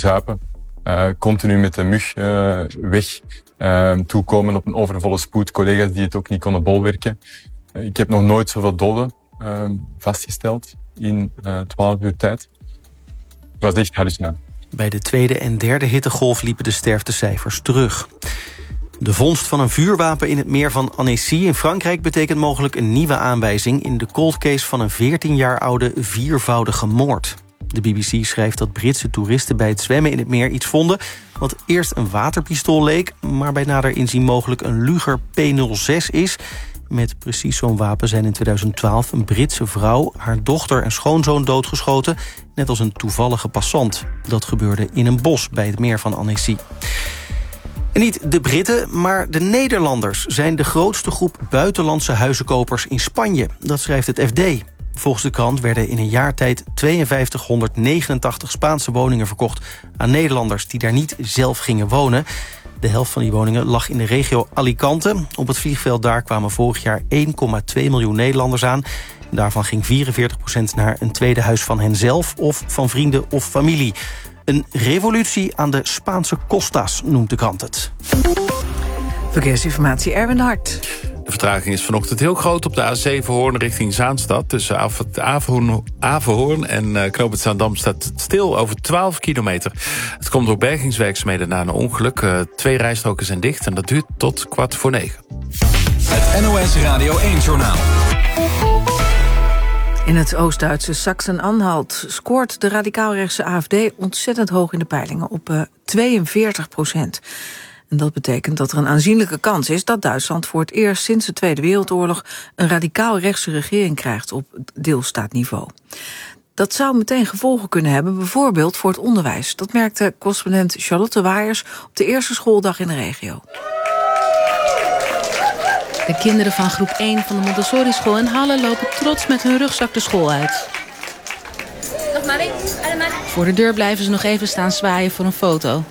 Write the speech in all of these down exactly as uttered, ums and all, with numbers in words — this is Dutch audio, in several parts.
verzuipen. Uh, continu met de mug uh, weg uh, toekomen op een overvolle spoed. Collega's die het ook niet konden bolwerken. Uh, ik heb nog nooit zoveel doden uh, vastgesteld in twaalf uh, uur tijd. Het was echt hallucinant. Bij de tweede en derde hittegolf liepen de sterftecijfers terug. De vondst van een vuurwapen in het meer van Annecy in Frankrijk betekent mogelijk een nieuwe aanwijzing in de cold case van een veertien jaar oude viervoudige moord. De B B C schrijft dat Britse toeristen bij het zwemmen in het meer iets vonden wat eerst een waterpistool leek, maar bij nader inzien mogelijk een Luger P nul zes is. Met precies zo'n wapen zijn in tweeduizend twaalf een Britse vrouw, haar dochter en schoonzoon doodgeschoten, net als een toevallige passant. Dat gebeurde in een bos bij het meer van Annecy. En niet de Britten, maar de Nederlanders zijn de grootste groep buitenlandse huizenkopers in Spanje. Dat schrijft het F D. Volgens de krant werden in een jaar tijd tweeënvijftighonderdnegenentachtig Spaanse woningen verkocht aan Nederlanders die daar niet zelf gingen wonen. De helft van die woningen lag in de regio Alicante. Op het vliegveld daar kwamen vorig jaar één komma twee miljoen Nederlanders aan. Daarvan ging vierenveertig procent naar een tweede huis van henzelf of van vrienden of familie. Een revolutie aan de Spaanse Costas, noemt de krant het. Verkeersinformatie, Erwin Hart. De vertraging is vanochtend heel groot op de A zeven Hoorn richting Zaanstad. Tussen Averhoorn, Averhoorn en uh, Knoop het Zaandam staat het stil over twaalf kilometer. Het komt door bergingswerkzaamheden na een ongeluk. Uh, twee rijstroken zijn dicht en dat duurt tot kwart voor negen. Het N O S Radio één-journaal. In het Oost-Duitse Sachsen-Anhalt scoort de radicaal-rechtse A F D ontzettend hoog in de peilingen op uh, tweeënveertig procent. En dat betekent dat er een aanzienlijke kans is dat Duitsland voor het eerst sinds de Tweede Wereldoorlog een radicaal-rechtse regering krijgt op deelstaatniveau. Dat zou meteen gevolgen kunnen hebben, bijvoorbeeld voor het onderwijs. Dat merkte correspondent Charlotte Waaiers op de eerste schooldag in de regio. De kinderen van groep één van de Montessori-school in Halle lopen trots met hun rugzak de school uit. Voor de deur blijven ze nog even staan zwaaien voor een foto.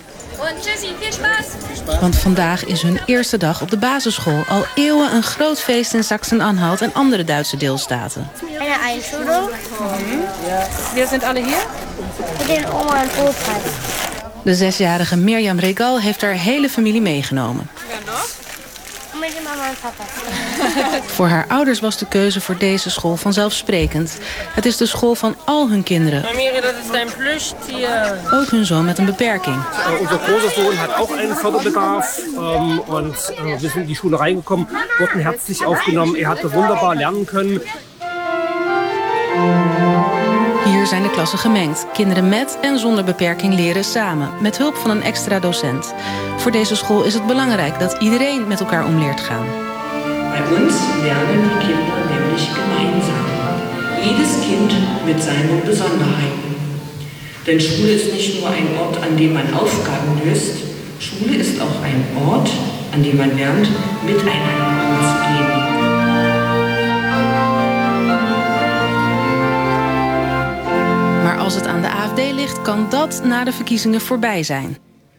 Want vandaag is hun eerste dag op de basisschool. Al eeuwen een groot feest in Sachsen-Anhalt en andere Duitse deelstaten. Eine Einschulung. Wir sind alle hier? Mit den Oma en Opa. De zesjarige Mirjam Regal heeft haar hele familie meegenomen. Met je mama en papa. Voor haar ouders was de keuze voor deze school vanzelfsprekend. Het is de school van al hun kinderen. Miri, dat is dein Plüschtier. Ook hun zoon met een beperking. Uh, unser großer Sohn hat auch einen Förderbedarf. Um, und uh, wir sind in die Schule reingekommen, wurden herzlich aufgenommen. Er hat wunderbar lernen können. Hier zijn de klassen gemengd. Kinderen met en zonder beperking leren samen, met hulp van een extra docent. Voor deze school is het belangrijk dat iedereen met elkaar om leert gaan. Bij ons lernen die Kinder nämlich gemeinsam. Jedes Kind mit seinen Besonderheiten. Denn Schule ist nicht nur ein Ort, an dem man Aufgaben löst. Schule ist auch ein Ort, an dem man lernt, miteinander umzugehen. Maar als het aan de A F D ligt, kan dat na de verkiezingen voorbij zijn.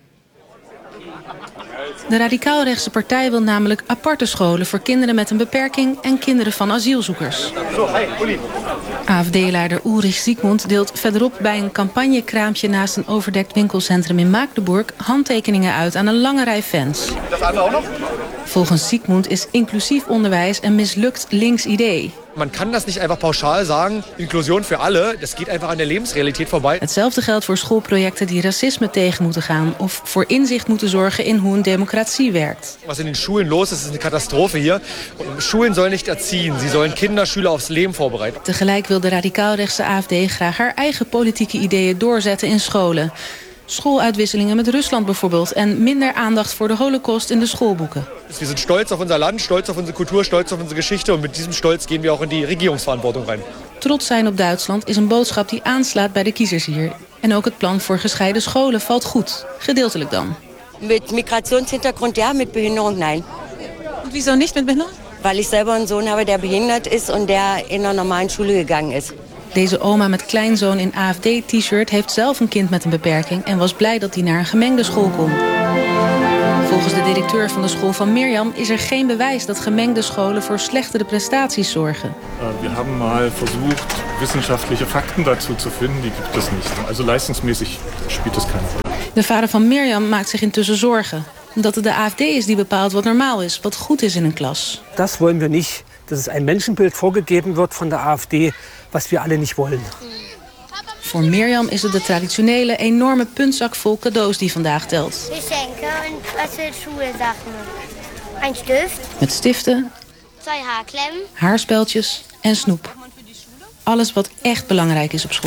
De radicaal-rechtse partij wil namelijk aparte scholen voor kinderen met een beperking en kinderen van asielzoekers. A F D-leider Ulrich Siegmund deelt verderop bij een campagnekraampje naast een overdekt winkelcentrum in Magdeburg handtekeningen uit aan een lange rij fans. Volgens Siegmund is inclusief onderwijs een mislukt links idee. Man kann das nicht einfach pauschal sagen, Inklusion für alle, das geht einfach an der Lebensrealität vorbei. Hetzelfde geldt voor schoolprojecten die racisme tegen moeten gaan of voor inzicht moeten zorgen in hoe een democratie werkt. Was in den Schulen los ist, ist eine Katastrophe hier. Schulen sollen nicht erziehen, sie sollen Kinder, Schüler aufs Leben vorbereiten. Tegelijk wil de radicaal-rechtse A F D graag haar eigen politieke ideeën doorzetten in scholen. Schooluitwisselingen met Rusland bijvoorbeeld en minder aandacht voor de Holocaust in de schoolboeken. We zijn stolz op ons land, stolz op onze cultuur, stolz op onze geschichte en met diesem stolz gaan we ook in die regeringsverantwoording rein. Trots zijn op Duitsland is een boodschap die aanslaat bij de kiezers hier. En ook het plan voor gescheiden scholen valt goed, gedeeltelijk dan. Met migrationshintergrund ja, met behinderung nein. En wieso niet met behinderung? Weil ich selber einen Sohn habe, der behindert ist und der in einer normalen Schule gegangen ist. Deze oma met kleinzoon in A F D-t-shirt heeft zelf een kind met een beperking en was blij dat hij naar een gemengde school kon. Volgens de directeur van de school van Mirjam is er geen bewijs dat gemengde scholen voor slechtere prestaties zorgen. We hebben mal versucht, wissenschaftliche Fakten dazu zu finden, die gibt es nicht. Also leistungsmäßig spielt es keine Rolle. De vader van Mirjam maakt zich intussen zorgen. Dat het de A F D is die bepaalt wat normaal is, wat goed is in een klas. Dat willen we niet. Dat es een mensenbeeld voorgegeven wordt van de A F D, wat we alle niet willen. Voor Mirjam is het de traditionele enorme puntzak vol cadeaus die vandaag telt. Geschenken en wat voor Schulsachen. Een stift. Met stiften, twee haarklemmen, haarspeltjes en snoep. Alles wat echt belangrijk is op school.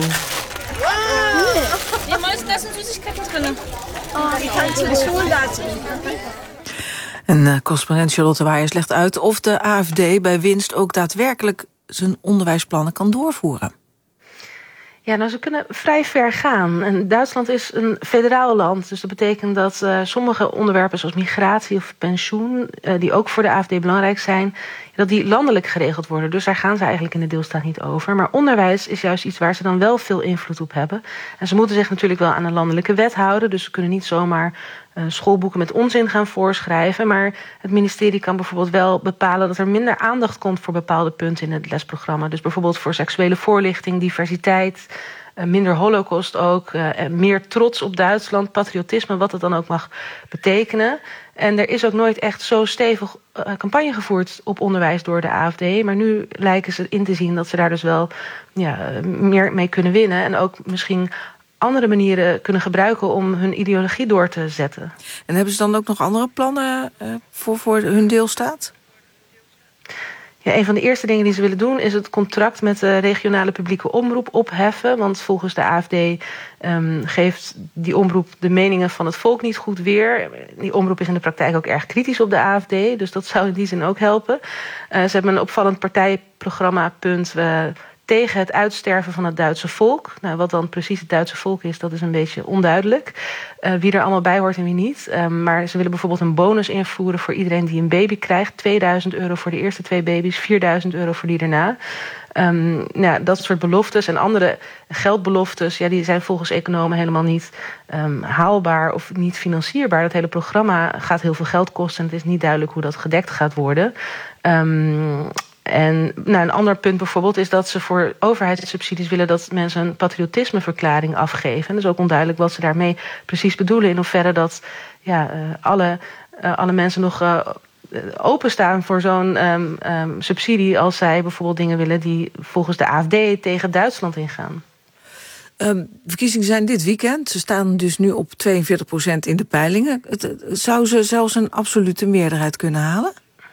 Ja, maar daar zijn süßigkeiten drin. Oh, die kan je de school laten. En uh, correspondent Charlotte Waiers legt uit of de A F D bij winst ook daadwerkelijk zijn onderwijsplannen kan doorvoeren. Ja, nou, ze kunnen vrij ver gaan. En Duitsland is een federaal land. Dus dat betekent dat uh, sommige onderwerpen zoals migratie of pensioen, Uh, die ook voor de A F D belangrijk zijn, dat die landelijk geregeld worden. Dus daar gaan ze eigenlijk in de deelstaat niet over. Maar onderwijs is juist iets waar ze dan wel veel invloed op hebben. En ze moeten zich natuurlijk wel aan een landelijke wet houden. Dus ze kunnen niet zomaar uh, schoolboeken met onzin gaan voorschrijven. Maar het ministerie kan bijvoorbeeld wel bepalen dat er minder aandacht komt voor bepaalde punten in het lesprogramma. Dus bijvoorbeeld voor seksuele voorlichting, diversiteit, uh, minder holocaust ook, uh, en meer trots op Duitsland, patriotisme, wat het dan ook mag betekenen. En er is ook nooit echt zo stevig uh, campagne gevoerd op onderwijs door de A F D. Maar nu lijken ze in te zien dat ze daar dus wel ja, meer mee kunnen winnen. En ook misschien andere manieren kunnen gebruiken om hun ideologie door te zetten. En hebben ze dan ook nog andere plannen uh, voor, voor hun deelstaat? Ja, een van de eerste dingen die ze willen doen is het contract met de regionale publieke omroep opheffen. Want volgens de A F D um, geeft die omroep de meningen van het volk niet goed weer. Die omroep is in de praktijk ook erg kritisch op de A F D. Dus dat zou in die zin ook helpen. Uh, ze hebben een opvallend partijprogramma punt Uh, tegen het uitsterven van het Duitse volk. Nou, wat dan precies het Duitse volk is, dat is een beetje onduidelijk. Uh, wie er allemaal bij hoort en wie niet. Uh, maar ze willen bijvoorbeeld een bonus invoeren voor iedereen die een baby krijgt. tweeduizend euro voor de eerste twee baby's, vierduizend euro voor die daarna. Um, nou, dat soort beloftes en andere geldbeloftes, ja, die zijn volgens economen helemaal niet um, haalbaar of niet financierbaar. Dat hele programma gaat heel veel geld kosten en het is niet duidelijk hoe dat gedekt gaat worden. Um, En nou, een ander punt bijvoorbeeld is dat ze voor overheidssubsidies willen dat mensen een patriotismeverklaring afgeven. En het is ook onduidelijk wat ze daarmee precies bedoelen. In hoeverre dat ja, uh, alle, uh, alle mensen nog uh, openstaan voor zo'n um, um, subsidie als zij bijvoorbeeld dingen willen die volgens de A F D tegen Duitsland ingaan. Um, verkiezingen zijn dit weekend. Ze staan dus nu op tweeënveertig procent in de peilingen. Het, het, zou ze zelfs een absolute meerderheid kunnen halen?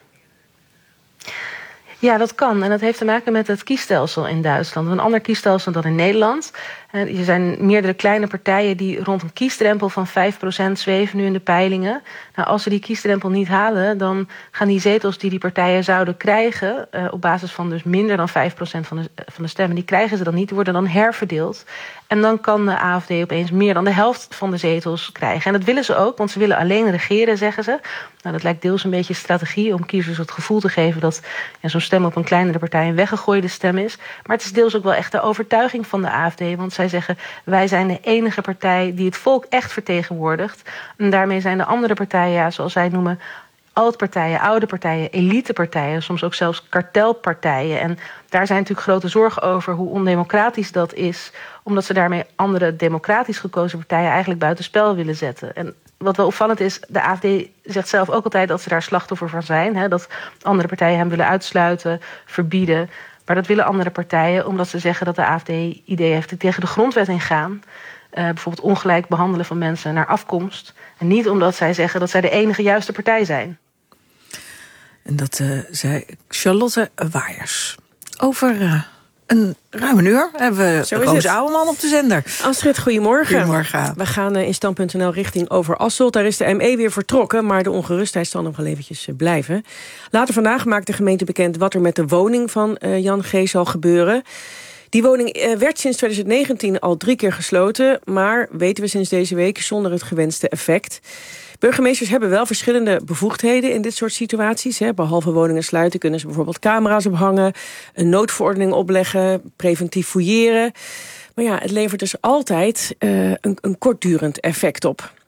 Ja, dat kan. En dat heeft te maken met het kiesstelsel in Duitsland. Een ander kiesstelsel dan in Nederland. Er zijn meerdere kleine partijen die rond een kiesdrempel van vijf procent zweven nu in de peilingen. Nou, als ze die kiesdrempel niet halen, dan gaan die zetels die die partijen zouden krijgen, uh, op basis van dus minder dan vijf procent van de, van de stemmen, die krijgen ze dan niet, die worden dan herverdeeld. En dan kan de A F D opeens meer dan de helft van de zetels krijgen. En dat willen ze ook, want ze willen alleen regeren, zeggen ze. Nou, dat lijkt deels een beetje strategie om kiezers het gevoel te geven dat ja, zo'n stem op een kleinere partij een weggegooide stem is. Maar het is deels ook wel echt de overtuiging van de A F D, want zij zeggen, wij zijn de enige partij die het volk echt vertegenwoordigt. En daarmee zijn de andere partijen, ja, zoals zij noemen, oud-partijen, oude partijen, elitepartijen, soms ook zelfs kartelpartijen. En daar zijn natuurlijk grote zorgen over hoe ondemocratisch dat is, omdat ze daarmee andere democratisch gekozen partijen eigenlijk buitenspel willen zetten. En wat wel opvallend is, de A F D zegt zelf ook altijd dat ze daar slachtoffer van zijn. Hè, dat andere partijen hem willen uitsluiten, verbieden. Maar dat willen andere partijen omdat ze zeggen dat de A F D ideeën heeft die tegen de grondwet ingaan. Uh, bijvoorbeeld ongelijk behandelen van mensen naar afkomst. En niet omdat zij zeggen dat zij de enige juiste partij zijn. En dat uh, zei Charlotte Waiers. Over uh, een ruim een uur hebben we Roos Ouweman op de zender. Astrid, goedemorgen. Goedemorgen. We gaan uh, in stand punt n l richting Overasselt. Daar is de M E weer vertrokken, maar de ongerustheid zal nog wel eventjes uh, blijven. Later vandaag maakt de gemeente bekend wat er met de woning van uh, Jan G. zal gebeuren. Die woning uh, werd sinds twintig negentien al drie keer gesloten, maar weten we sinds deze week zonder het gewenste effect. Burgemeesters hebben wel verschillende bevoegdheden in dit soort situaties. Hè. Behalve woningen sluiten kunnen ze bijvoorbeeld camera's ophangen, een noodverordening opleggen, preventief fouilleren. Maar ja, het levert dus altijd uh, een, een kortdurend effect op.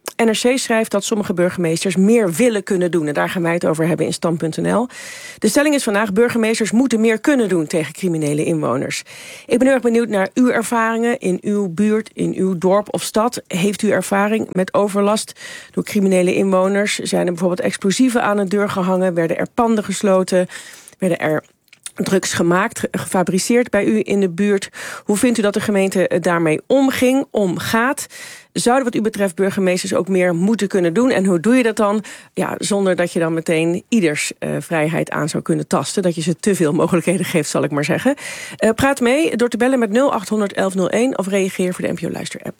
N R C schrijft dat sommige burgemeesters meer willen kunnen doen. En daar gaan wij het over hebben in stand punt n l. De stelling is vandaag: burgemeesters moeten meer kunnen doen tegen criminele inwoners. Ik ben heel erg benieuwd naar uw ervaringen in uw buurt, in uw dorp of stad. Heeft u ervaring met overlast door criminele inwoners? Zijn er bijvoorbeeld explosieven aan de deur gehangen? Werden er panden gesloten? Werden er drugs gemaakt, gefabriceerd bij u in de buurt? Hoe vindt u dat de gemeente daarmee omging, omgaat? Zouden wat u betreft burgemeesters ook meer moeten kunnen doen? En hoe doe je dat dan? Ja, zonder dat je dan meteen ieders uh, vrijheid aan zou kunnen tasten. Dat je ze te veel mogelijkheden geeft, zal ik maar zeggen. Uh, praat mee door te bellen met nul acht honderd elf nul één of reageer voor de N P O Luister-app.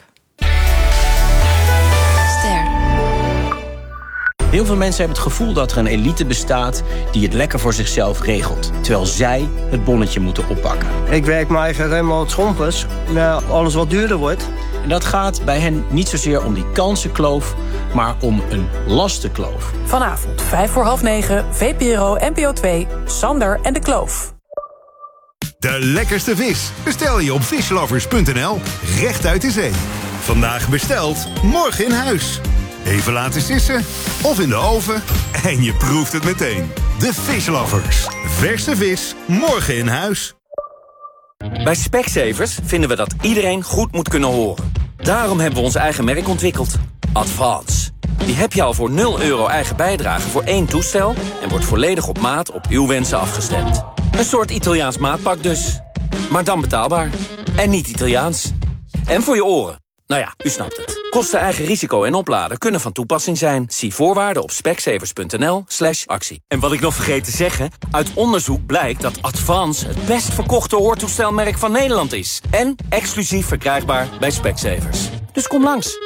Heel veel mensen hebben het gevoel dat er een elite bestaat die het lekker voor zichzelf regelt, terwijl zij het bonnetje moeten oppakken. Ik werk me eigenlijk helemaal het schompers naar alles wat duurder wordt. En dat gaat bij hen niet zozeer om die kansenkloof, maar om een lastenkloof. Vanavond, vijf voor half negen, V P R O, N P O twee, Sander en de Kloof. De lekkerste vis bestel je op vislovers punt n l, recht uit de zee. Vandaag besteld, morgen in huis. Even laten sissen of in de oven en je proeft het meteen. De Fishlovers. Verse vis, morgen in huis. Bij Specsavers vinden we dat iedereen goed moet kunnen horen. Daarom hebben we ons eigen merk ontwikkeld. Advance. Die heb je al voor nul euro eigen bijdrage voor één toestel en wordt volledig op maat op uw wensen afgestemd. Een soort Italiaans maatpak dus. Maar dan betaalbaar. En niet Italiaans. En voor je oren. Nou ja, u snapt het. Kosten, eigen risico en opladen kunnen van toepassing zijn. Zie voorwaarden op specsavers punt n l slash actie. En wat ik nog vergeet te zeggen, uit onderzoek blijkt dat Advance het best verkochte hoortoestelmerk van Nederland is. En exclusief verkrijgbaar bij Specsavers. Dus kom langs.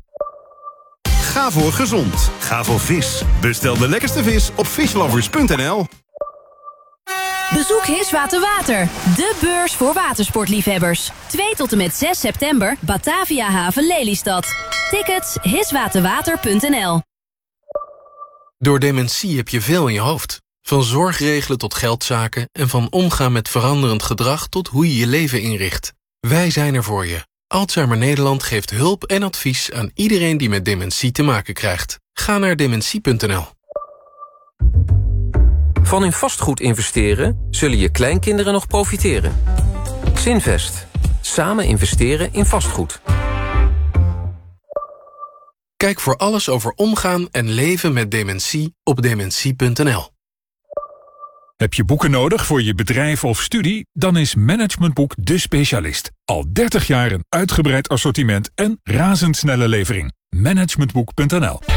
Ga voor gezond. Ga voor vis. Bestel de lekkerste vis op vislovers punt n l. Bezoek Hiswater Water, de beurs voor watersportliefhebbers. twee tot en met zes september, Batavia Haven Lelystad. Tickets hiswaterwater punt n l. Door dementie heb je veel in je hoofd. Van zorgregelen tot geldzaken en van omgaan met veranderend gedrag tot hoe je je leven inricht. Wij zijn er voor je. Alzheimer Nederland geeft hulp en advies aan iedereen die met dementie te maken krijgt. Ga naar dementie punt n l. Van in vastgoed investeren zullen je kleinkinderen nog profiteren. Zinvest. Samen investeren in vastgoed. Kijk voor alles over omgaan en leven met dementie op dementie punt n l. Heb je boeken nodig voor je bedrijf of studie? Dan is Managementboek de specialist. Al dertig jaar een uitgebreid assortiment en razendsnelle levering. Managementboek punt n l.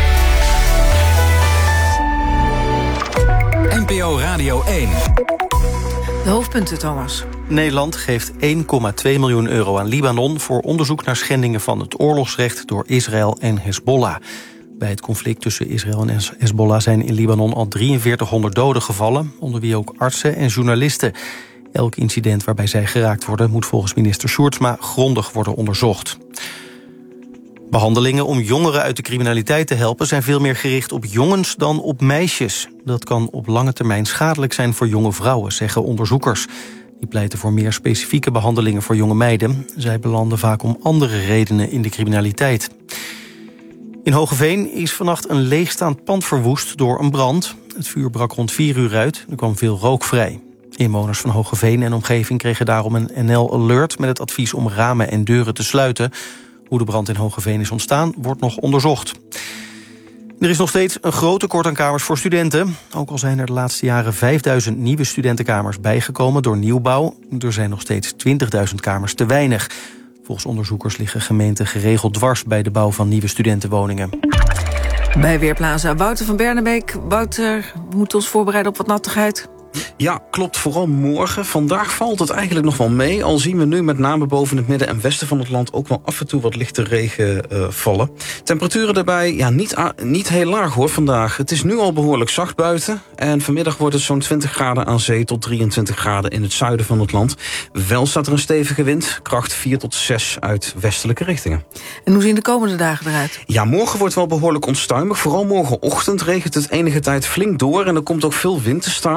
N P O Radio één. De hoofdpunten, Thomas. Nederland geeft één komma twee miljoen euro aan Libanon voor onderzoek naar schendingen van het oorlogsrecht door Israël en Hezbollah. Bij het conflict tussen Israël en Hezbollah zijn in Libanon al drieënveertighonderd doden gevallen, onder wie ook artsen en journalisten. Elk incident waarbij zij geraakt worden moet volgens minister Sjoerdsma grondig worden onderzocht. Behandelingen om jongeren uit de criminaliteit te helpen zijn veel meer gericht op jongens dan op meisjes. Dat kan op lange termijn schadelijk zijn voor jonge vrouwen, zeggen onderzoekers. Die pleiten voor meer specifieke behandelingen voor jonge meiden. Zij belanden vaak om andere redenen in de criminaliteit. In Hoogeveen is vannacht een leegstaand pand verwoest door een brand. Het vuur brak rond vier uur uit. Er kwam veel rook vrij. Inwoners van Hoogeveen en omgeving kregen daarom een N L-alert met het advies om ramen en deuren te sluiten. Hoe de brand in Hoogeveen is ontstaan, wordt nog onderzocht. Er is nog steeds een groot tekort aan kamers voor studenten. Ook al zijn er de laatste jaren vijfduizend nieuwe studentenkamers bijgekomen door nieuwbouw. Er zijn nog steeds twintigduizend kamers te weinig. Volgens onderzoekers liggen gemeenten geregeld dwars bij de bouw van nieuwe studentenwoningen. Bij Weerplaza Wouter van Bernebeek. Wouter, we moeten ons voorbereiden op wat nattigheid. Ja, klopt. Vooral morgen. Vandaag valt het eigenlijk nog wel mee. Al zien we nu met name boven het midden en westen van het land ook wel af en toe wat lichte regen uh, vallen. Temperaturen daarbij ja, niet, niet heel laag hoor vandaag. Het is nu al behoorlijk zacht buiten. En vanmiddag wordt het zo'n twintig graden aan zee tot drieëntwintig graden in het zuiden van het land. Wel staat er een stevige wind, kracht vier tot zes uit westelijke richtingen. En hoe zien de komende dagen eruit? Ja, morgen wordt wel behoorlijk onstuimig. Vooral morgenochtend regent het enige tijd flink door en er komt ook veel wind te staan. In de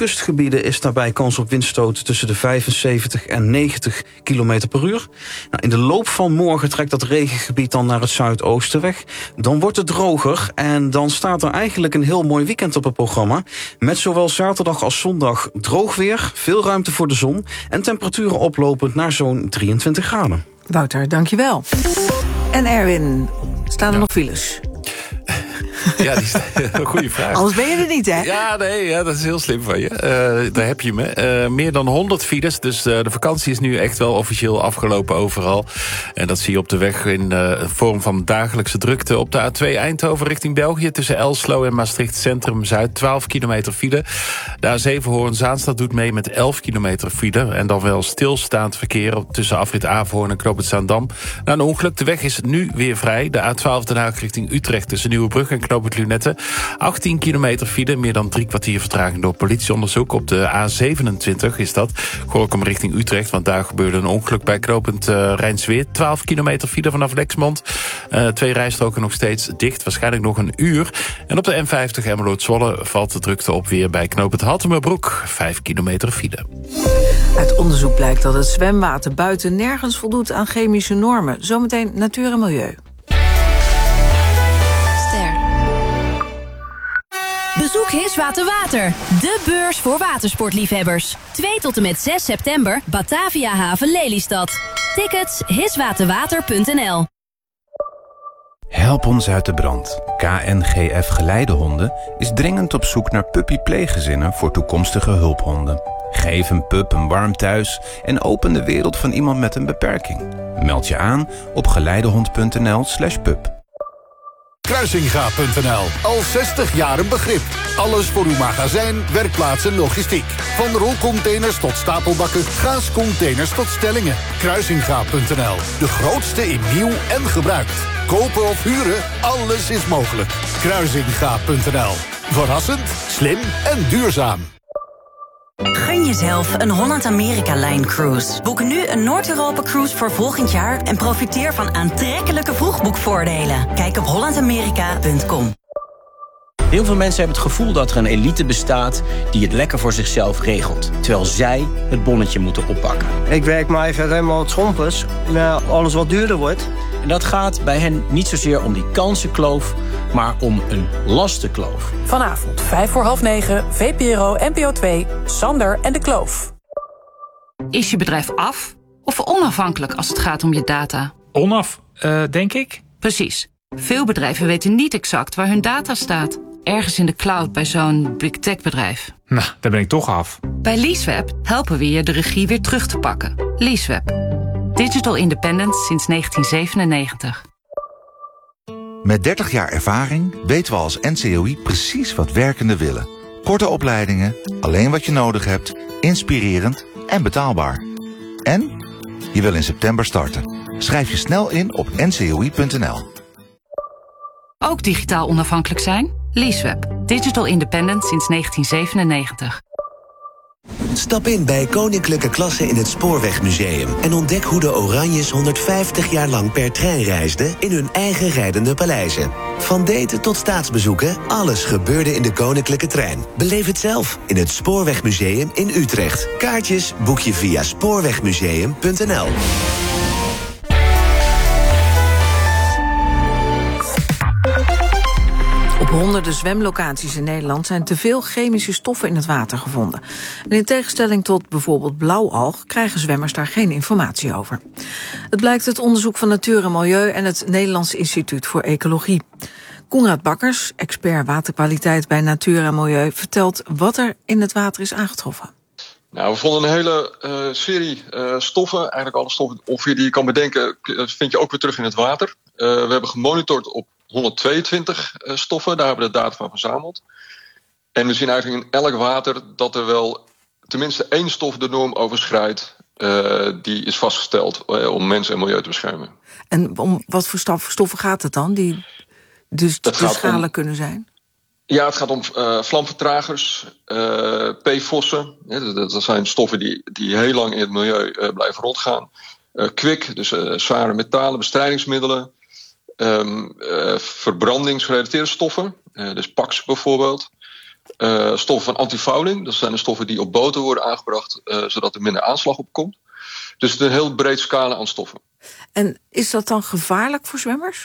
kustgebieden is daarbij kans op windstoten tussen de vijfenzeventig en negentig kilometer per uur. Nou, in de loop van morgen trekt dat regengebied dan naar het zuidoosten weg. Dan wordt het droger en dan staat er eigenlijk een heel mooi weekend op het programma. Met zowel zaterdag als zondag droog weer, veel ruimte voor de zon en temperaturen oplopend naar zo'n drieëntwintig graden. Wouter, dankjewel. En Erwin, staan er ja. nog files? Ja, die is een goede vraag. Anders ben je er niet, hè? Ja, nee, ja, dat is heel slim van je. Uh, daar heb je me. Uh, meer dan honderd files, dus uh, de vakantie is nu echt wel officieel afgelopen overal. En dat zie je op de weg in uh, vorm van dagelijkse drukte. Op de A twee Eindhoven richting België tussen Elslo en Maastricht Centrum Zuid twaalf kilometer file. De A zeven Hoorn-Zaanstad doet mee met elf kilometer file. En dan wel stilstaand verkeer tussen afrit Averhoorn en Knoop het Zaandam. Na een ongeluk, de weg is nu weer vrij. De A twaalf Den Haag richting Utrecht tussen Nieuwebrug en Knoop het Lunette. achttien kilometer file, meer dan drie kwartier vertraging door politieonderzoek. Op de A zevenentwintig is dat. Gorkum richting Utrecht, want daar gebeurde een ongeluk bij knooppunt uh, Rijnsweer. twaalf kilometer file vanaf Lexmond. Uh, twee rijstroken nog steeds dicht, waarschijnlijk nog een uur. En op de N vijftig Emmeloord-Zwolle valt de drukte op weer bij knooppunt Hattemerbroek. vijf kilometer file. Uit onderzoek blijkt dat het zwemwater buiten nergens voldoet aan chemische normen. Zometeen natuur en milieu. Bezoek Hiswater Water, de beurs voor watersportliefhebbers. twee tot en met zes september, Batavia Haven Lelystad. Tickets hiswaterwater punt n l. Help ons uit de brand. K N G F Geleidehonden is dringend op zoek naar puppy-pleeggezinnen voor toekomstige hulphonden. Geef een pup een warm thuis en open de wereld van iemand met een beperking. Meld je aan op geleidehond punt n l slash pup. Kruisinga punt n l. Al zestig jaar een begrip. Alles voor uw magazijn, werkplaats en logistiek. Van rolcontainers tot stapelbakken, gaascontainers tot stellingen. Kruisinga punt n l. De grootste in nieuw en gebruikt. Kopen of huren, alles is mogelijk. Kruisinga punt n l. Verrassend, slim en duurzaam. Gun jezelf een Holland-Amerika-Line cruise. Boek nu een Noord-Europa-cruise voor volgend jaar en profiteer van aantrekkelijke vroegboekvoordelen. Kijk op holland amerika punt com. Heel veel mensen hebben het gevoel dat er een elite bestaat die het lekker voor zichzelf regelt, terwijl zij het bonnetje moeten oppakken. Ik werk maar even helemaal het schompers. Nou, alles wat duurder wordt. En dat gaat bij hen niet zozeer om die kansenkloof, maar om een lastenkloof. Vanavond, vijf voor half negen, V P R O N P O twee, Sander en de Kloof. Is je bedrijf af of onafhankelijk als het gaat om je data? Onaf, uh, denk ik. Precies. Veel bedrijven weten niet exact waar hun data staat. Ergens in de cloud bij zo'n big tech bedrijf. Nou, daar ben ik toch af. Bij Leaseweb helpen we je de regie weer terug te pakken. Leaseweb. Digital independence sinds negentien zevenennegentig. Met dertig jaar ervaring weten we als N C O I precies wat werkenden willen. Korte opleidingen, alleen wat je nodig hebt, inspirerend en betaalbaar. En je wil in september starten. Schrijf je snel in op n c o i punt n l. Ook digitaal onafhankelijk zijn? Leaseweb. Digital independent sinds negentien zevenennegentig. Stap in bij Koninklijke Klasse in het Spoorwegmuseum en ontdek hoe de Oranjes honderdvijftig jaar lang per trein reisden in hun eigen rijdende paleizen. Van daten tot staatsbezoeken, alles gebeurde in de Koninklijke Trein. Beleef het zelf in het Spoorwegmuseum in Utrecht. Kaartjes boek je via spoorwegmuseum punt n l. Op honderden zwemlocaties in Nederland zijn te veel chemische stoffen in het water gevonden. En in tegenstelling tot bijvoorbeeld blauwalg krijgen zwemmers daar geen informatie over. Het blijkt uit onderzoek van Natuur en Milieu en het Nederlands Instituut voor Ecologie. Konrad Bakkers, expert waterkwaliteit bij Natuur en Milieu, vertelt wat er in het water is aangetroffen. Nou, we vonden een hele uh, serie uh, stoffen, eigenlijk alle stoffen ongeveer die je kan bedenken, vind je ook weer terug in het water. Uh, we hebben gemonitord op honderdtweeëntwintig uh, stoffen, daar hebben we de data van verzameld. En we zien eigenlijk in elk water dat er wel tenminste één stof de norm overschrijdt, uh, die is vastgesteld uh, om mensen en milieu te beschermen. En om wat voor stoffen gaat het dan, die dus te schalen om, kunnen zijn? Ja, het gaat om uh, vlamvertragers, uh, P F O S'en. Ja, dat, dat zijn stoffen die, die heel lang in het milieu uh, blijven rondgaan. Uh, kwik, dus uh, zware metalen, bestrijdingsmiddelen. Um, uh, verbrandingsgerelateerde stoffen, uh, dus P A X bijvoorbeeld. Uh, stoffen van antifouling, dat zijn de stoffen die op boten worden aangebracht, uh, zodat er minder aanslag op komt. Dus het is een heel breed scala aan stoffen. En is dat dan gevaarlijk voor zwemmers?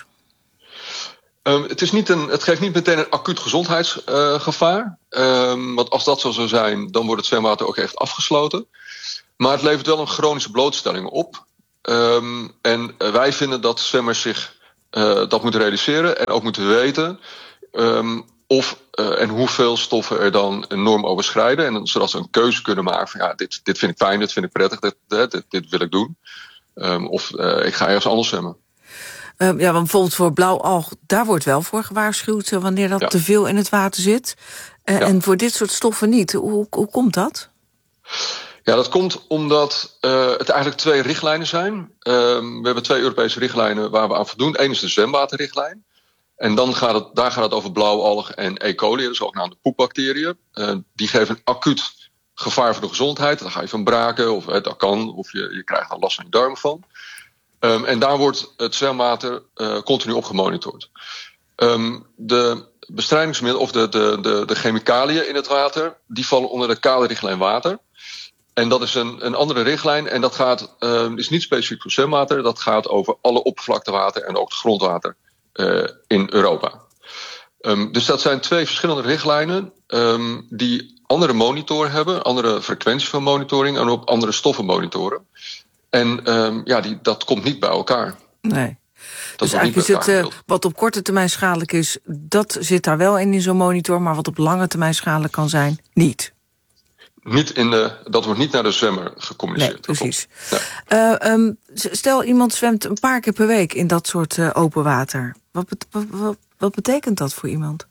Um, het, is niet een, het geeft niet meteen een acuut gezondheidsgevaar. Uh, um, want als dat zo zou zijn, dan wordt het zwemwater ook echt afgesloten. Maar het levert wel een chronische blootstelling op. Um, en uh, wij vinden dat zwemmers zich uh, dat moeten realiseren en ook moeten weten um, of uh, en hoeveel stoffen er dan een norm overschrijden. En zodat ze een keuze kunnen maken van ja, dit, dit vind ik fijn, dit vind ik prettig, dit, dit, dit wil ik doen. Um, of uh, ik ga ergens anders zwemmen. Uh, ja, want bijvoorbeeld voor blauwalg, daar wordt wel voor gewaarschuwd wanneer dat ja. te veel in het water zit. Uh, ja. En voor dit soort stoffen niet. Hoe, hoe komt dat? Ja, dat komt omdat uh, het eigenlijk twee richtlijnen zijn. Uh, we hebben twee Europese richtlijnen waar we aan voldoen. Eén is de zwemwaterrichtlijn. En dan gaat het, daar gaat het over blauwalg en E. coli, de zogenaamde poepbacteriën. Uh, die geven een acuut gevaar voor de gezondheid. Dan ga je van braken, of uh, dat kan, of je, je krijgt er last van je darmen van. Um, en daar wordt het zwemwater uh, continu op gemonitord. Um, de bestrijdingsmiddelen of de, de, de, de chemicaliën in het water, die vallen onder de kaderrichtlijn water. En dat is een, een andere richtlijn en dat gaat, uh, is niet specifiek voor zwemwater. Dat gaat over alle oppervlaktewater en ook het grondwater uh, in Europa. Um, dus dat zijn twee verschillende richtlijnen um, die andere monitoren hebben, andere frequentie van monitoring en ook andere stoffen monitoren. En um, ja, die, dat komt niet bij elkaar. Nee. Dat dus eigenlijk is het, uh, wat op korte termijn schadelijk is, dat zit daar wel in in zo'n monitor, maar wat op lange termijn schadelijk kan zijn, niet. Niet in de, dat wordt niet naar de zwemmer gecommuniceerd. Nee, precies. Ja. Uh, um, stel, iemand zwemt een paar keer per week in dat soort uh, open water. Wat, wat, wat, wat betekent dat voor iemand?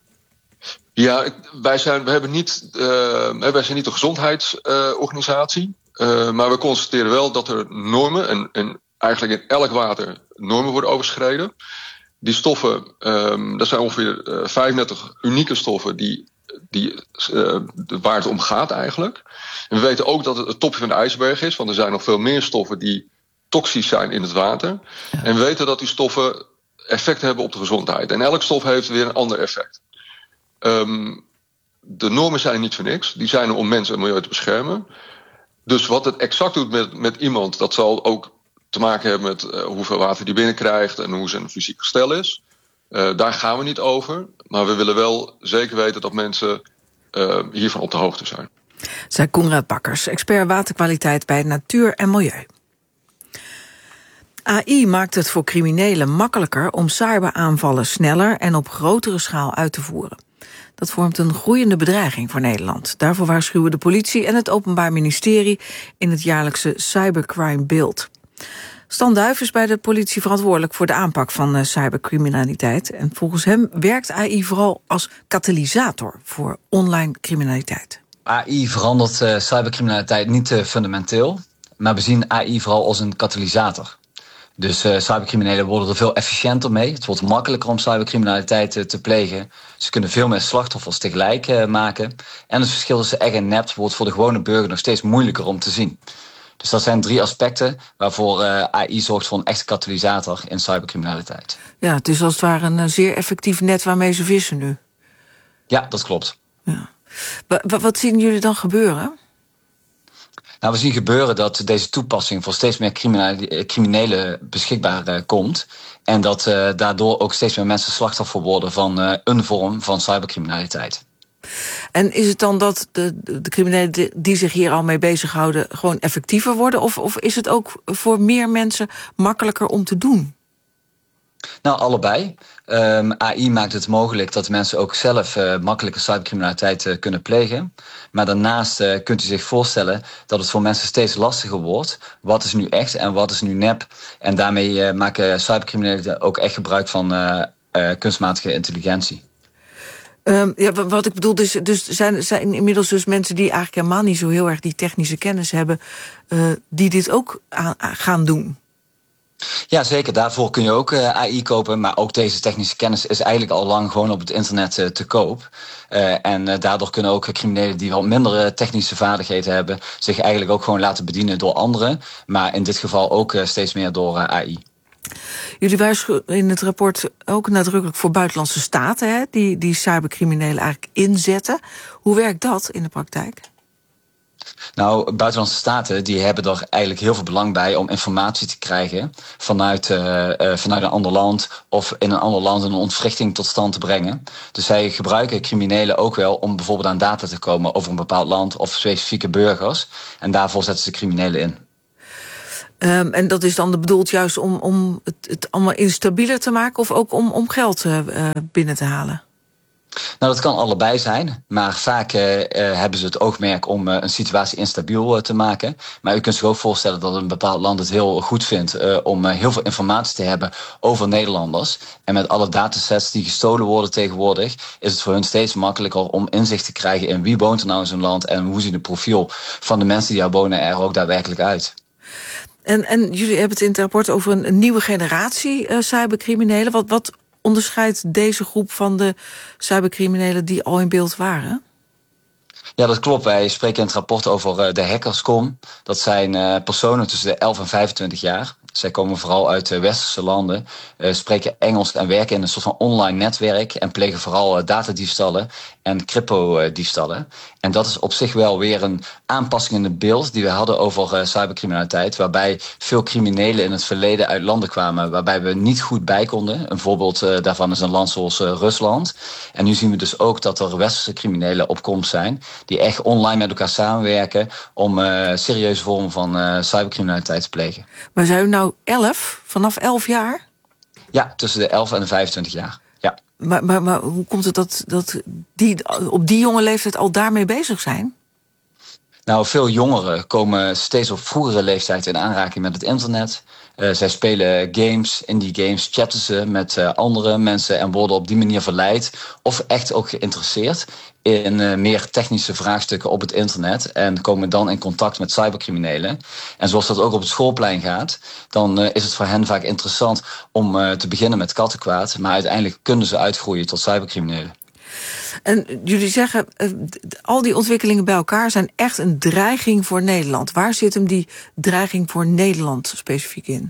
Ja, wij zijn, we hebben niet, uh, wij zijn niet een gezondheidsorganisatie. Uh, maar we constateren wel dat er normen, en, en eigenlijk in elk water normen worden overschreden. Die stoffen, um, dat zijn ongeveer uh, vijfendertig unieke stoffen die, die, uh, waar het om gaat eigenlijk. En we weten ook dat het het topje van de ijsberg is, want er zijn nog veel meer stoffen die toxisch zijn in het water. Ja. En we weten dat die stoffen effect hebben op de gezondheid. En elk stof heeft weer een ander effect. Um, de normen zijn er niet voor niks. Die zijn er om mensen en milieu te beschermen. Dus wat het exact doet met, met iemand, dat zal ook te maken hebben met uh, hoeveel water die binnenkrijgt en hoe zijn fysiek gestel is. Uh, daar gaan we niet over. Maar we willen wel zeker weten dat mensen uh, hiervan op de hoogte zijn. Zij Koenraad Bakkers, expert waterkwaliteit bij Natuur en Milieu. A I maakt het voor criminelen makkelijker om cyberaanvallen sneller en op grotere schaal uit te voeren. Dat vormt een groeiende bedreiging voor Nederland. Daarvoor waarschuwen de politie en het Openbaar Ministerie in het jaarlijkse Cybercrime Beeld. Stan Duif is bij de politie verantwoordelijk voor de aanpak van uh, cybercriminaliteit. En volgens hem werkt A I vooral als katalysator voor online criminaliteit. A I verandert uh, cybercriminaliteit niet uh, fundamenteel, maar we zien A I vooral als een katalysator. Dus uh, cybercriminelen worden er veel efficiënter mee. Het wordt makkelijker om cybercriminaliteit uh, te plegen. Ze kunnen veel meer slachtoffers tegelijk uh, maken. En het verschil tussen echt en nep wordt voor de gewone burger nog steeds moeilijker om te zien. Dus dat zijn drie aspecten waarvoor uh, A I zorgt voor een echte katalysator in cybercriminaliteit. Ja, het is als het ware een zeer effectief net waarmee ze vissen nu. Ja, dat klopt. Ja. Wat, wat zien jullie dan gebeuren? Nou, we zien gebeuren dat deze toepassing voor steeds meer criminelen beschikbaar uh, komt. En dat uh, daardoor ook steeds meer mensen slachtoffer worden van uh, een vorm van cybercriminaliteit. En is het dan dat de, de criminelen die zich hier al mee bezighouden gewoon effectiever worden? Of, of is het ook voor meer mensen makkelijker om te doen? Nou, allebei. Um, A I maakt het mogelijk dat mensen ook zelf uh, makkelijker cybercriminaliteit uh, kunnen plegen. Maar daarnaast uh, kunt u zich voorstellen dat het voor mensen steeds lastiger wordt. Wat is nu echt en wat is nu nep? En daarmee uh, maken cybercriminelen ook echt gebruik van uh, uh, kunstmatige intelligentie. Um, ja, wat ik bedoel, dus, dus zijn, zijn inmiddels dus mensen die eigenlijk helemaal niet zo heel erg die technische kennis hebben, uh, die dit ook aan, aan gaan doen. Ja, zeker. Daarvoor kun je ook uh, A I kopen. Maar ook deze technische kennis is eigenlijk al lang gewoon op het internet uh, te koop. Uh, en uh, daardoor kunnen ook criminelen die wat minder technische vaardigheden hebben zich eigenlijk ook gewoon laten bedienen door anderen. Maar in dit geval ook uh, steeds meer door uh, A I. Jullie waarschuwen in het rapport ook nadrukkelijk voor buitenlandse staten, hè, die, die cybercriminelen eigenlijk inzetten. Hoe werkt dat in de praktijk? Nou, buitenlandse staten die hebben er eigenlijk heel veel belang bij om informatie te krijgen vanuit, uh, uh, vanuit een ander land of in een ander land een ontwrichting tot stand te brengen. Dus zij gebruiken criminelen ook wel om bijvoorbeeld aan data te komen over een bepaald land of specifieke burgers. En daarvoor zetten ze criminelen in. Um, en dat is dan bedoeld juist om, om het, het allemaal instabieler te maken of ook om, om geld uh, binnen te halen? Nou, dat kan allebei zijn, maar vaak uh, uh, hebben ze het oogmerk om uh, een situatie instabiel uh, te maken. Maar u kunt zich ook voorstellen dat een bepaald land het heel goed vindt uh, om uh, heel veel informatie te hebben over Nederlanders. En met alle datasets die gestolen worden tegenwoordig, is het voor hun steeds makkelijker om inzicht te krijgen in wie woont er nou in zo'n land en hoe ziet het profiel van de mensen die daar wonen er ook daadwerkelijk uit. En, en jullie hebben het in het rapport over een, een nieuwe generatie uh, cybercriminelen. Wat, wat onderscheidt deze groep van de cybercriminelen die al in beeld waren? Ja, dat klopt. Wij spreken in het rapport over uh, de hackerscom. Dat zijn uh, personen tussen de elf en vijfentwintig jaar. Zij komen vooral uit uh, westerse landen, uh, spreken Engels en werken in een soort van online netwerk en plegen vooral uh, datadiefstallen en crypto-diefstallen. En dat is op zich wel weer een aanpassing in het beeld die we hadden over uh, cybercriminaliteit, waarbij veel criminelen in het verleden uit landen kwamen waarbij we niet goed bij konden. Een voorbeeld uh, daarvan is een land zoals uh, Rusland. En nu zien we dus ook dat er westerse criminelen op komst zijn die echt online met elkaar samenwerken om uh, serieuze vormen van uh, cybercriminaliteit te plegen. Maar zijn u nou elf, vanaf elf jaar? Ja, tussen de elf en de vijfentwintig jaar. Ja. Maar, maar, maar hoe komt het dat, dat die op die jonge leeftijd al daarmee bezig zijn? Nou, veel jongeren komen steeds op vroegere leeftijd in aanraking met het internet. Uh, zij spelen games, in die games chatten ze met uh, andere mensen en worden op die manier verleid of echt ook geïnteresseerd in uh, meer technische vraagstukken op het internet en komen dan in contact met cybercriminelen. En zoals dat ook op het schoolplein gaat, dan uh, is het voor hen vaak interessant om uh, te beginnen met kattenkwaad, maar uiteindelijk kunnen ze uitgroeien tot cybercriminelen. En jullie zeggen, uh, al die ontwikkelingen bij elkaar zijn echt een dreiging voor Nederland. Waar zit hem die dreiging voor Nederland specifiek in?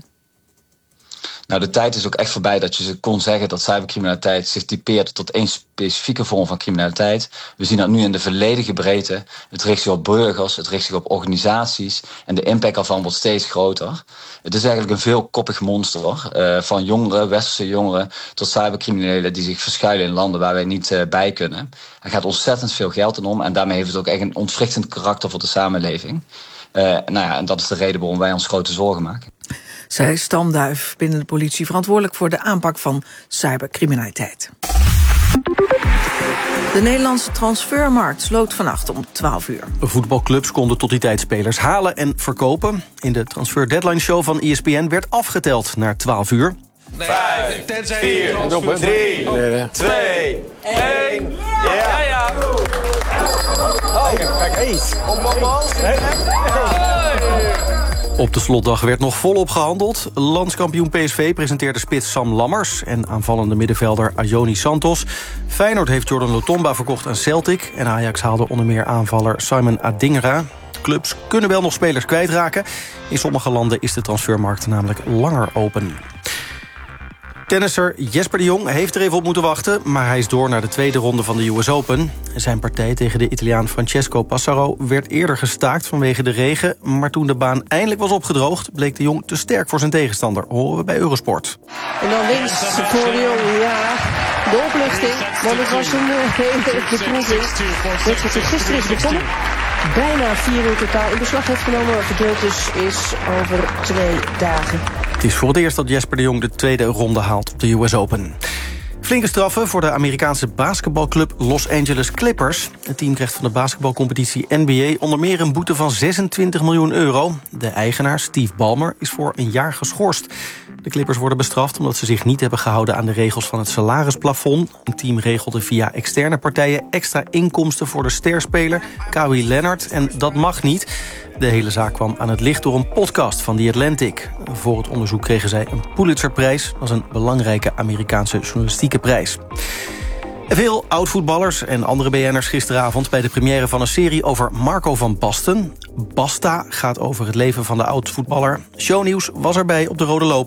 Nou, de tijd is ook echt voorbij dat je kon zeggen dat cybercriminaliteit zich typeert tot één specifieke vorm van criminaliteit. We zien dat nu in de volledige breedte. Het richt zich op burgers, het richt zich op organisaties en de impact daarvan wordt steeds groter. Het is eigenlijk een veelkoppig monster, uh, van jongeren, westerse jongeren, tot cybercriminelen die zich verschuilen in landen waar wij niet uh, bij kunnen. Er gaat ontzettend veel geld in om en daarmee heeft het ook echt een ontwrichtend karakter voor de samenleving. Uh, nou ja, en dat is de reden waarom wij ons grote zorgen maken. Zij Stamduif, binnen de politie verantwoordelijk voor de aanpak van cybercriminaliteit. De Nederlandse transfermarkt sloot vannacht om twaalf uur. Voetbalclubs konden tot die tijd spelers halen en verkopen. In de transfer deadline show van E S P N werd afgeteld naar twaalf uur. Vijf, vier, drie, twee, één. Ja, ja. Oh, kijk eens. Op de slotdag werd nog volop gehandeld. Landskampioen P S V presenteerde spits Sam Lammers en aanvallende middenvelder Ajoni Santos. Feyenoord heeft Jordan Lotomba verkocht aan Celtic en Ajax haalde onder meer aanvaller Simon Adingra. Clubs kunnen wel nog spelers kwijtraken. In sommige landen is de transfermarkt namelijk langer open. Tennisser Jesper de Jong heeft er even op moeten wachten, maar hij is door naar de tweede ronde van de U S Open. Zijn partij tegen de Italiaan Francesco Passaro werd eerder gestaakt vanwege de regen, maar toen de baan eindelijk was opgedroogd, bleek de Jong te sterk voor zijn tegenstander, horen we bij Eurosport. En dan links voor de Jong, ja, de oplichting, want het was een hele beproeving. Net wat er gisteren is begonnen, bijna vier uur totaal in beslag heeft genomen, verdeeld dus is over twee dagen. Het is voor het eerst dat Jesper de Jong de tweede ronde haalt op de U S Open. Flinke straffen voor de Amerikaanse basketbalclub Los Angeles Clippers. Het team krijgt van de basketbalcompetitie N B A onder meer een boete van zesentwintig miljoen euro. De eigenaar, Steve Ballmer, is voor een jaar geschorst. De Clippers worden bestraft omdat ze zich niet hebben gehouden aan de regels van het salarisplafond. Een team regelde via externe partijen extra inkomsten voor de sterspeler Kawhi Leonard en dat mag niet. De hele zaak kwam aan het licht door een podcast van The Atlantic. Voor het onderzoek kregen zij een Pulitzerprijs. Dat is een belangrijke Amerikaanse journalistieke prijs. Veel oud-voetballers en andere B N'ers gisteravond bij de première van een serie over Marco van Basten. Basta gaat over het leven van de oud-voetballer. Shownieuws was erbij op de rode loper.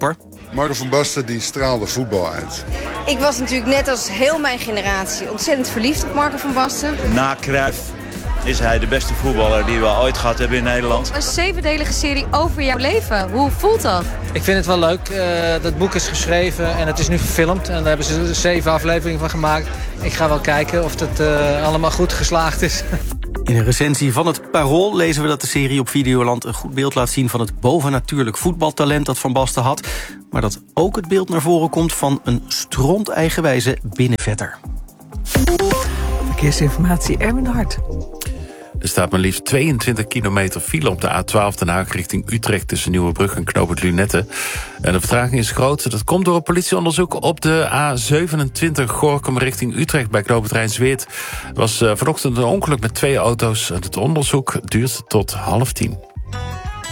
Marco van Basten die straalde voetbal uit. Ik was natuurlijk net als heel mijn generatie ontzettend verliefd op Marco van Basten. Na Cruijff is hij de beste voetballer die we ooit gehad hebben in Nederland. Een zevendelige serie over jouw leven. Hoe voelt dat? Ik vind het wel leuk. Uh, dat boek is geschreven en het is nu verfilmd. En daar hebben ze zeven afleveringen van gemaakt. Ik ga wel kijken of het uh, allemaal goed geslaagd is. In een recensie van het Parool lezen we dat de serie op Videoland een goed beeld laat zien van het bovennatuurlijk voetbaltalent dat Van Basten had. Maar dat ook het beeld naar voren komt van een stront-eigenwijze binnenvetter. Verkeersinformatie, Erwin de Hart. Er staat maar liefst tweeëntwintig kilometer file op de A twaalf Den Haag richting Utrecht tussen Nieuwebrug en Knoopend Lunette. En de vertraging is groot. Dat komt door een politieonderzoek op de A zevenentwintig Gorinchem richting Utrecht bij Knoopend Rijnsweert. Er was uh, vanochtend een ongeluk met twee auto's. Het onderzoek duurt tot half tien.